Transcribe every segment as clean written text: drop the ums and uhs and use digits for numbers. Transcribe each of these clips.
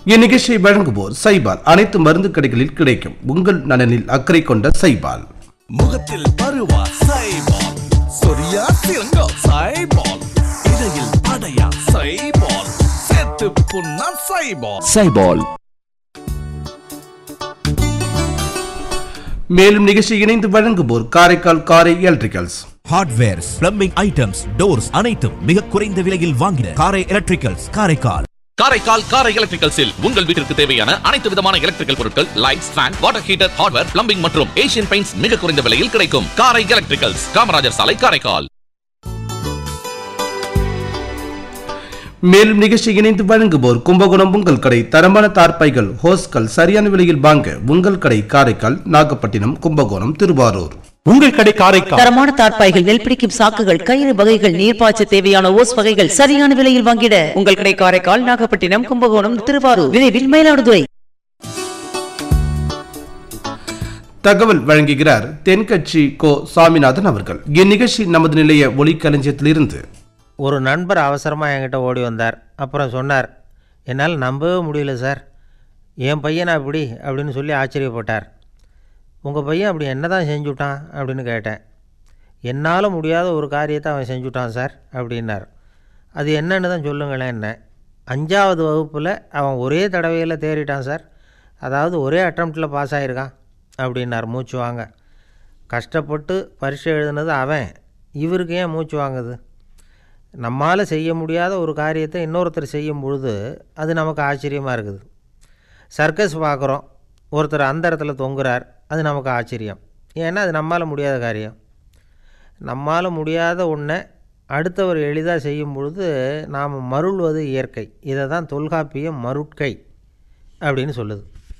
இந்நிகழ்ச்சியை வழங்குவோர் சைபால். அனைத்து மருந்து கடைகளில் கிடைக்கும் உங்கள் நலனில் அக்கறை கொண்ட சைபால். முகத்தில் பருவா சைபால், சொரியா சிறங்கா சைபால், இடையில் படையா சைபால், செத்து புண்ணா சைபால். சைபால். மேலும் நிகழ்ச்சி இணைந்து வழங்குவோர் காரைக்கால் காரை electricals. Hardwares, plumbing items, doors அனைத்தும் மிக குறைந்த விலையில் வாங்கின காரை எலக்ட்ரிக்கல்ஸ் காரைக்கால். காரைக்கால் காரை எலக்ட்ரிக்கல்ஸில் உங்கள் வீட்டிற்கு தேவையான அனைத்து விதமான எலக்ட்ரிக்கல் பொருட்கள், lights, fan, water heater, hardware, plumbing மற்றும் ஏசியன் பெயிண்ட்ஸ் மிக குறைந்த விலையில் கிடைக்கும். காரை எலக்ட்ரிக்கல்ஸ், காமராஜர் சாலை, காரைக்கால். மேலும் நிகழ்ச்சி இணைந்து வழங்குவோர் கும்பகோணம் உங்கள் கடை. தரமான தார்பாய்கள், ஹோஸ்கள் சரியான விலையில் வாங்க உங்கள் கடை காரைக்கால், நாகப்பட்டினம், கும்பகோணம், திருவாரூர். உங்கள் கடை காரைக்கால். தரமான தார்பாய்கள், நெல் பிடிக்கும் சாக்குகள், கயிறு வகைகள், நீர்ப்பாய்ச்ச தேவையான ஓஸ் வகைகள் சரியான விலையில் வாங்கிட உங்கள் கடை காரைக்கால், நாகப்பட்டினம், கும்பகோணம், திருவாரூர், விரைவில் மயிலாடுதுறை. தகவல் வழங்குகிறார் தென்கட்சி கோ சாமிநாதன் அவர்கள். இந்நிகழ்ச்சி நமது நிலைய ஒளிக்களஞ்சியத்திலிருந்து. ஒரு நண்பர் அவசரமாக என்கிட்ட ஓடி வந்தார். அப்புறம் சொன்னார், என்னால் நம்பவே முடியல சார், என் பையனா அப்படி அப்படின்னு சொல்லி ஆச்சரியப்பட்டார். உங்கள் பையன் அப்படி என்ன தான் செஞ்சுட்டான் அப்படின்னு கேட்டேன். என்னால் முடியாத ஒரு காரியத்தை அவன் செஞ்சுட்டான் சார் அப்படின்னார். அது என்னன்னு தான் சொல்லுங்களேன். என்ன 5வது வகுப்பில் அவன் ஒரே தடவையில் தேறிட்டான் சார், அதாவது ஒரே அட்டம்ப்டில் பாஸ் ஆகிருக்கான் அப்படின்னார் மூச்சு வாங்க. கஷ்டப்பட்டு பரீட்சை எழுதுனது அவன், இவருக்கு ஏன் மூச்சு வாங்குது? நம்மால் செய்ய முடியாத ஒரு காரியத்தை இன்னொருத்தர் செய்யும் பொழுது அது நமக்கு ஆச்சரியமாக இருக்குது. சர்க்கஸ் பார்க்குறோம், ஒருத்தர் அந்த இடத்துல தொங்குறார், அது நமக்கு ஆச்சரியம். ஏன்னா அது நம்மால் முடியாத காரியம். நம்மால் முடியாத ஒன்றை அடுத்தவர் எளிதாக செய்யும் பொழுது நாம் மருள்வது இயற்கை. இதை தான் தொல்காப்பியம் மருட்கை அப்படின்னு சொல்லுது.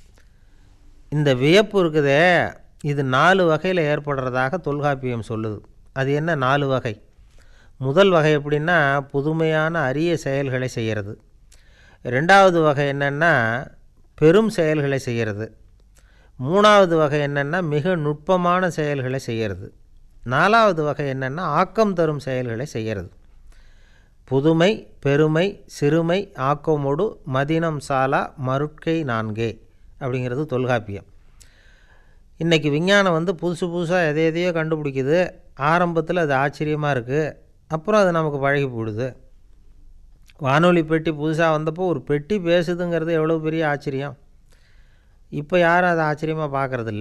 இந்த வியப்பு இருக்குதே, இது 4 வகையில் ஏற்படுறதாக தொல்காப்பியம் சொல்லுது. அது என்ன 4 வகை? முதல் வகை எப்படின்னா புதுமையான அரிய செயல்களை செய்கிறது. 2வது வகை என்னென்னா பெரும் செயல்களை செய்கிறது. 3வது வகை என்னென்னா மிக நுட்பமான செயல்களை செய்கிறது. 4வது வகை என்னென்னா ஆக்கம் தரும் செயல்களை செய்கிறது. புதுமை, பெருமை, சிறுமை, ஆக்கமோடு மதினம் சாலா மருட்கை 4 அப்படிங்கிறது தொல்காப்பியம். இன்றைக்கி விஞ்ஞானம் புதுசு புதுசாக எதையோ கண்டுபிடிக்குது. ஆரம்பத்தில் அது ஆச்சரியமாக இருக்குது, அப்புறம் அது நமக்கு பழகி போடுது. வானொலி பெட்டி புதுசாக வந்தப்போ ஒரு பெட்டி பேசுதுங்கிறது எவ்வளோ பெரிய ஆச்சரியம். இப்போ யாரும் அதை ஆச்சரியமாக பார்க்குறதில்ல.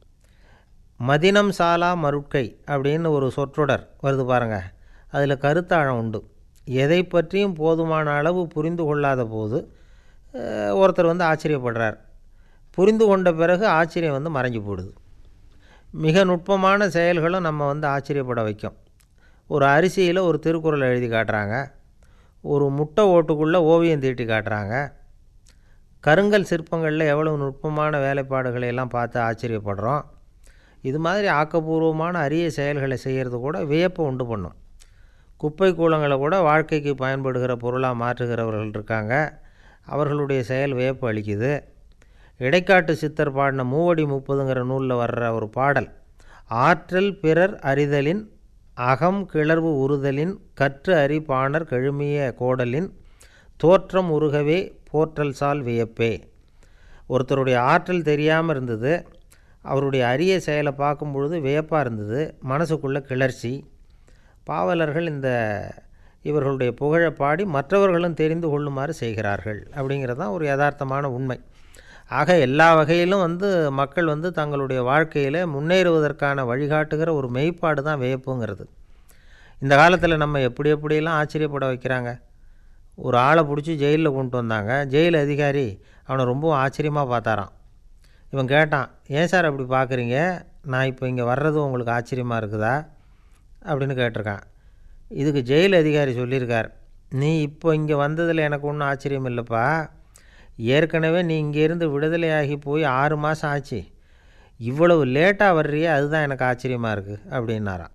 மதினம் சாலா மருட்கை அப்படின்னு ஒரு சொற்றொடர் வருது பாருங்கள், அதில் கருத்தாழம் உண்டு. எதை பற்றியும் போதுமான அளவு புரிந்து கொள்ளாத போது ஒருத்தர் ஆச்சரியப்படுறார். புரிந்து கொண்ட பிறகு ஆச்சரியம் மறைஞ்சு போடுது. மிக நுட்பமான செயல்களும் நம்ம ஆச்சரியப்பட வைக்கும். ஒரு அரிசியில் ஒரு திருக்குறள் எழுதி காட்டுறாங்க, ஒரு முட்டை ஓட்டுக்குள்ளே ஓவியம் தீட்டி காட்டுறாங்க. கருங்கல் சிற்பங்களில் எவ்வளவு நுட்பமான வேலைப்பாடுகளை எல்லாம் பார்த்து ஆச்சரியப்படுறோம். இது மாதிரி ஆக்கப்பூர்வமான அரிய செயல்களை செய்கிறது கூட வியப்பை உண்டு பண்ணும். குப்பை கூலங்களை கூட வாழ்க்கைக்கு பயன்படுகிற பொருளாக மாற்றுகிறவர்கள் இருக்காங்க, அவர்களுடைய செயல் வியப்பு அளிக்குது. இடைக்காட்டு சித்தர் பாடின 30 நூலில் வர்ற ஒரு பாடல், ஆற்றல் பிறர் அறிதலின் அகம் கிளர்வு உறுதலின் கற்று அறி பாணர் கழுமிய கோடலின் தோற்றம் உருகவே போற்றல் சால் வியப்பே. ஒருத்தருடைய ஆற்றல் தெரியாமல் இருந்தது, அவருடைய அரிய செயலை பார்க்கும் பொழுது வியப்பாக இருந்தது, மனசுக்குள்ளே கிளர்ச்சி. பாவலர்கள் இவர்களுடைய புகழை பாடி மற்றவர்களும் தெரிந்து கொள்ளுமாறு செய்கிறார்கள் அப்படிங்கிறது தான் ஒரு யதார்த்தமான உண்மை. ஆக எல்லா வகையிலும் மக்கள் தங்களுடைய வாழ்க்கையில் முன்னேறுவதற்கான வழிகாட்டுகிற ஒரு மெய்ப்பாடு தான் வியப்புங்கிறது. இந்த காலத்தில் நம்ம எப்படியெல்லாம் ஆச்சரியப்பட வைக்கிறாங்க. ஒரு ஆளை பிடிச்சி ஜெயிலில் கொண்டு வந்தாங்க. ஜெயில் அதிகாரி அவனை ரொம்ப ஆச்சரியமாக பார்த்தாரான். இவன் கேட்டான், ஏன் சார் அப்படி பார்க்குறீங்க, நான் இப்போ இங்கே வர்றது உங்களுக்கு ஆச்சரியமாக இருக்குதா அப்படின்னு கேட்டிருக்கான். இதுக்கு ஜெயில் அதிகாரி சொல்லியிருக்கார், நீ இப்போ இங்கே வந்ததில் எனக்கு ஒன்றும் ஆச்சரியம் இல்லைப்பா, ஏற்கனவே நீ இங்கேருந்து விடுதலையாகி போய் 6 மாதம் ஆச்சு, இவ்வளவு லேட்டாக வர்றியே அதுதான் எனக்கு ஆச்சரியமாக இருக்குது அப்படின்னாராம்.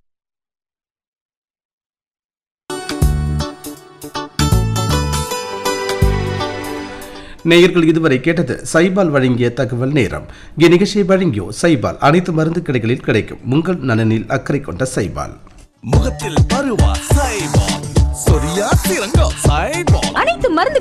நேயர்கள் இதுவரை கேட்டது சைபால் வழங்கிய தகவல் நேரம். இந்நிகழ்ச்சியை வழங்கியோ சைபால். அனைத்து மருந்து கடைகளில் கிடைக்கும் உங்கள் நலனில் அக்கறை கொண்ட சைபால். முகத்தில் பருவா சைபால், சொரியா சிறங்கா சைபால், அனைத்து மருந்து